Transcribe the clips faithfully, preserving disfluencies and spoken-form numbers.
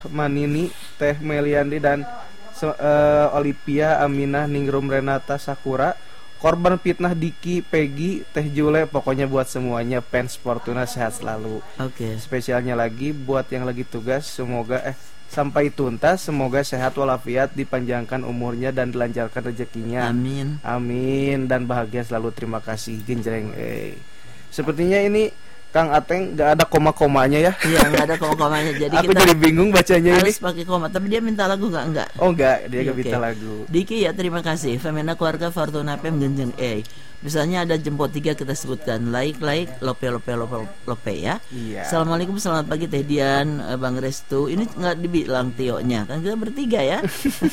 Manini, Teh Meliandi dan uh, Olivia, Aminah, Ningrum, Renata, Sakura, korban fitnah Diki, Peggy, Teh Jule, pokoknya buat semuanya fans Fortuna sehat selalu. Oke. Okay. Spesialnya lagi buat yang lagi tugas, semoga eh sampai tuntas, semoga sehat walafiat, dipanjangkan umurnya dan dilancarkan rezekinya. Amin. Amin dan bahagia selalu. Terima kasih Genjreng. Eh. Sepertinya ini Kang Ateng nggak ada koma-komanya ya? Iya, nggak ada koma-komanya. Jadi aku kita jadi bingung bacanya harus ini. pakai koma. Tapi dia minta lagu nggak? Nggak. Oh nggak, dia nggak Oke. minta lagu. Diki ya, terima kasih. Femena keluarga Fortuna P M Genjeng E. Misalnya ada jempol tiga kita sebutkan, like like lope lope lope lope ya. Iya. Assalamualaikum, selamat pagi Teh Dian, Bang Restu. Ini nggak dibilang Tio-nya, kan kita bertiga ya.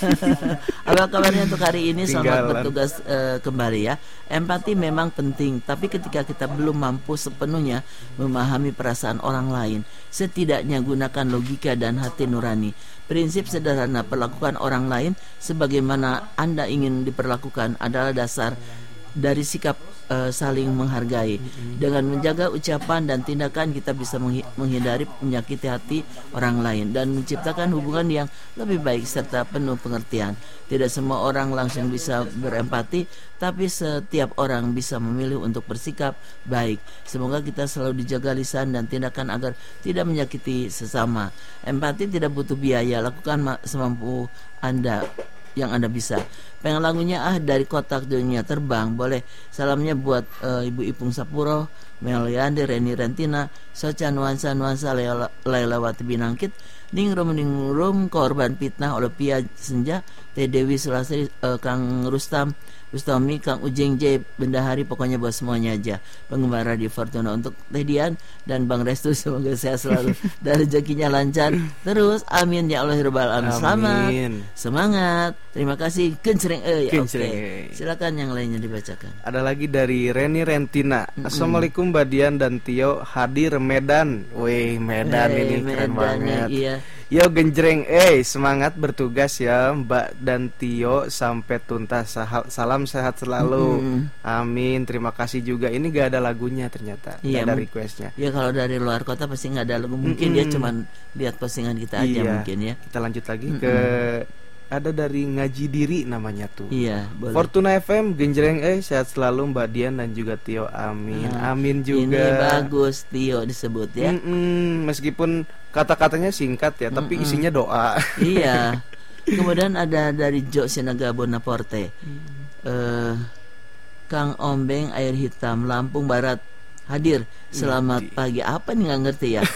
Apa kabarnya untuk hari ini? Selamat Tinggalan. bertugas uh, kembali ya. Empati memang penting, tapi ketika kita belum mampu sepenuhnya memahami perasaan orang lain, setidaknya gunakan logika dan hati nurani. Prinsip sederhana, perlakukan orang lain sebagaimana Anda ingin diperlakukan adalah dasar dari sikap uh, saling menghargai. Dengan menjaga ucapan dan tindakan kita bisa menghindari menyakiti hati orang lain dan menciptakan hubungan yang lebih baik serta penuh pengertian. Tidak semua orang langsung bisa berempati, tapi setiap orang bisa memilih untuk bersikap baik. Semoga kita selalu dijaga lisan dan tindakan agar tidak menyakiti sesama. Empati tidak butuh biaya, lakukan semampu Anda yang Anda bisa. Pengen lagunya ah dari kotak dunia terbang, boleh. Salamnya buat uh, Ibu Ipung Sapuro, Meliandi, Reni Rentina, Soca Nuansa Nuansa, Lailawati Binangkit, Ningrum Ningrum, korban fitnah Olivia Senja, Teh Dewi Sulasri, uh, Kang Rustam Rustami, Kang Ujeng J, Bendahari, pokoknya buat semuanya aja penggemar Radio Fortuna. Untuk Teh Dian dan Bang Restu, semoga sehat selalu dan rezekinya lancar terus, amin ya Allah Rabbal alamin. Selamat, semangat, terima kasih. Genjreng eh ya, oke. Silakan yang lainnya dibacakan. Ada lagi dari Reni Rentina. Mm-hmm. Assalamualaikum Mbak Dian dan Tio, hadir Medan. Wih, Medan hey, ini keren banget. Iya. Yo Genjreng, eh semangat bertugas ya Mbak dan Tio sampai tuntas. Salam sehat selalu. Mm-hmm. Amin. Terima kasih juga. Ini gak ada lagunya ternyata. Iya, gak ada requestnya. Ya kalau dari luar kota pasti gak ada lagu. Mungkin mm-hmm. dia cuman lihat postingan kita aja iya. mungkin ya. Kita lanjut lagi mm-hmm. ke ada dari Ngaji Diri namanya tuh. Iya, boleh. Fortuna F M, Genjreng eh sehat selalu Mbak Dian dan juga Tio. Amin. Nah, amin juga. Ini bagus Tio disebut ya. Mm-mm, meskipun kata-katanya singkat ya, Mm-mm. tapi isinya doa. Iya. Kemudian ada dari Jo Sinaga Bonaporte. Uh, Kang Ombeng Air Hitam Lampung Barat hadir. Selamat Nanti. pagi. Apa nih nggak ngerti ya?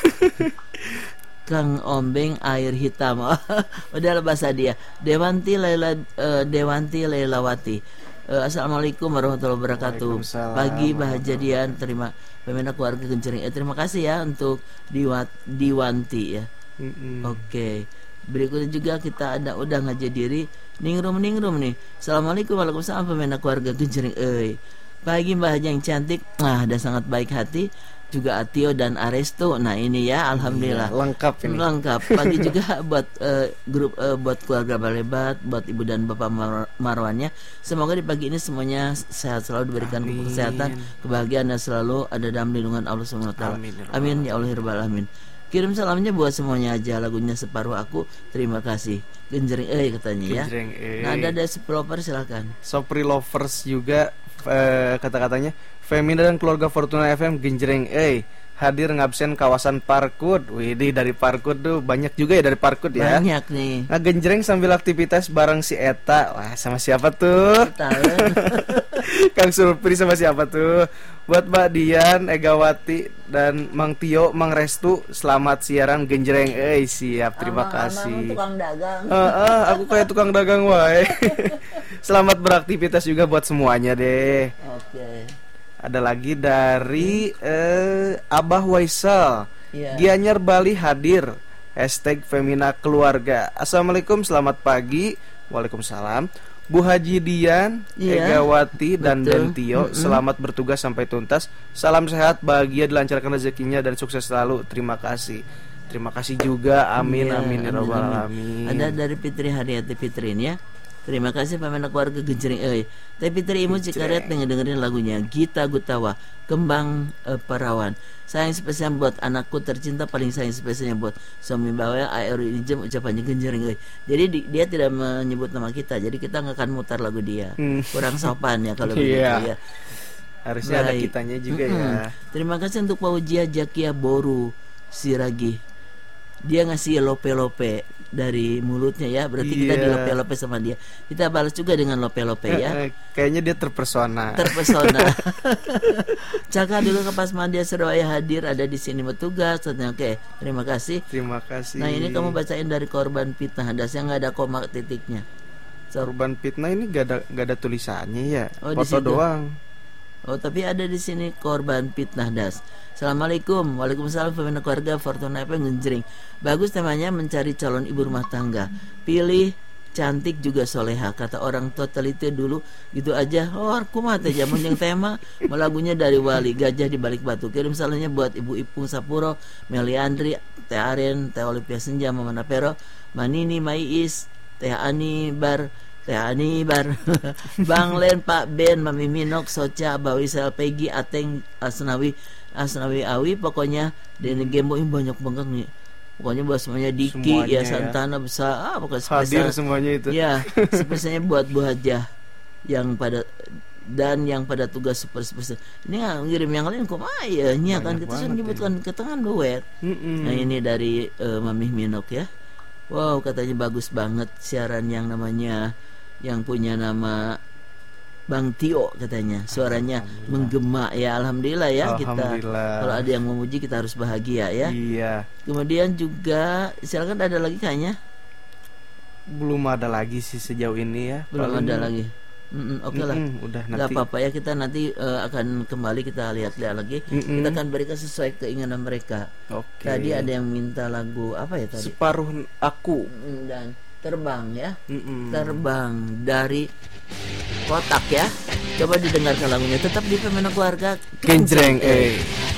Kang Ombeng Air Hitam. Udah bahasa dia. Dewanti Laila uh, Dewanti Lailawati. Uh, Assalamualaikum warahmatullahi wabarakatuh. Pagi bahagia Dian, terima Pemena keluarga Genjreng. Eh, terima kasih ya untuk Diwat, Diwanti ya. Mm-hmm. Oke. Okay. Berikutnya juga kita ada udah ngaji diri Ningrum Ningrum nih. Assalamualaikum waalaikumsalam Pemena keluarga Genjreng. Eh, pagi Mbah yang cantik. Nah, ada sangat baik hati. Juga Tio dan Aresto. Nah ini ya, alhamdulillah iya, lengkap ini. Lengkap. Pagi juga buat uh, grup uh, buat keluarga Balebat, buat ibu dan bapak Mar- Marwannya. Semoga di pagi ini semuanya sehat selalu, diberikan Amin. kesehatan, kebahagiaan dan selalu ada dalam lindungan Allah subhanahu wa taala. Amin. Amin ya Allah rabbal alamin. Kirim salamnya buat semuanya aja, lagunya Separuh Aku. Terima kasih. Genjreng eh katanya Genjreng, ya. Eh. Nah ada dari Sopri silakan. Sopri Lovers juga eh, kata-katanya Femina dan keluarga Fortuna F M Genjreng eh hadir ngabsen kawasan Parkut. Widih, dari Parkut tuh banyak juga ya dari Parkut ya. Banyak nih. Nah Genjreng sambil aktivitas bareng si Eta. Wah, sama siapa tuh? Kang Sulpri sama siapa tuh? Buat Mbak Dian, Egawati dan Mang Tio, Mang Restu, selamat siaran Genjreng. Eh siap, terima ama, kasih. Ama tukang dagang. Uh, uh, aku kayak tukang dagang wae. Selamat beraktivitas juga buat semuanya deh. Oke. Okay. Ada lagi dari eh, Abah Waisal, yeah. Gianyar Bali hadir. Hashtag Femina Keluarga. Assalamualaikum, selamat pagi. Waalaikumsalam. Bu Haji Dian, yeah. Egawati dan Den Tio, mm-hmm. selamat bertugas sampai tuntas. Salam sehat, bahagia, dilancarkan rezekinya dan sukses selalu. Terima kasih. Terima kasih juga. Amin, yeah, amin, ya rabbal alamin. Ada dari Fitri Haryati Fitrin ya. Terima kasih pemenang keluarga Genjering euy. Tapi terimu cikaret dengerin lagunya Gita Gutawa, Kembang eh, Perawan. Sayang spesial buat anakku tercinta, paling sayang spesialnya buat suami bawa air ijem ucapannya Genjering euy. Jadi di, dia tidak menyebut nama kita, jadi kita nggak akan mutar lagu dia. Hmm. Kurang sopan ya kalau begitu ya. Harusnya Baik. Ada kitanya juga mm-hmm. ya. Terima kasih untuk Pak Ujia Jakia Boru Siragi. Dia ngasih lope-lope dari mulutnya ya, berarti yeah. kita di lope-lope sama dia. Kita balas juga dengan lope-lope ya. Kayaknya dia terpesona. Terpesona. Caka dulu ke Pas Mandia Surabaya hadir, ada di sini bertugas. Oke, terima kasih. Terima kasih. Nah ini kamu bacain dari korban fitnah, dasnya nggak ada koma titiknya. So. Korban fitnah ini nggak ada nggak ada tulisannya ya, oh, foto doang. Oh tapi ada di sini korban fitnah das. Assalamualaikum. Waalaikumsalam pemenang keluarga Fortuna F M Genjering. Bagus temanya mencari calon ibu rumah tangga. Pilih cantik juga soleha. Kata orang tua teliti dulu gitu aja. Oh aku mah teh jamun yang tema lagunya dari Wali Gajah di Balik Batu. Kirim salahnya buat Ibu Ipung Sapuro, Meli Andri, Teh Aren, Teh Olivia Senja, Mama Napero, Manini Maiis, Teh Ani Bar, Teh Ani Bar, Bang Len, Pak Ben, Mami Minok, Soca, Bawisel, Peggy, Ateng, Asnawi, Asnawi Awi, pokoknya dan game ini banyak banget nih. Pokoknya buat semuanya Diki, semuanya ya Santana ya. Besar, ah pokoknya spesial. Hadir semuanya itu. Ya, spesialnya buat Bu Hajah yang pada dan yang pada tugas super spesial. Ini nggak ngirim yang lain kok ya, nya kan kita sudah menyebutkan ya. Ke tengah duet. Mm-mm. Nah ini dari uh, Mami Minok ya. Wow katanya bagus banget siaran yang namanya yang punya nama Bang Tio katanya suaranya menggema ya alhamdulillah ya alhamdulillah. Kita kalau ada yang memuji kita harus bahagia ya. Iya. Kemudian juga silakan ada lagi kayaknya. Belum ada lagi sih sejauh ini ya. Belum Paling ada lagi. Oke okay lah. Udah nanti. Gak apa-apa ya kita nanti uh, akan kembali kita lihat-lihat lagi. Mm-mm. Kita akan berikan sesuai keinginan mereka. Oke. Okay. Tadi ada yang minta lagu apa ya tadi? Separuh Aku dan Terbang ya. Mm-mm. Terbang dari Kotak ya. Coba didengarkan lagunya. Tetap di Pemenang Keluarga Genjreng. Eh.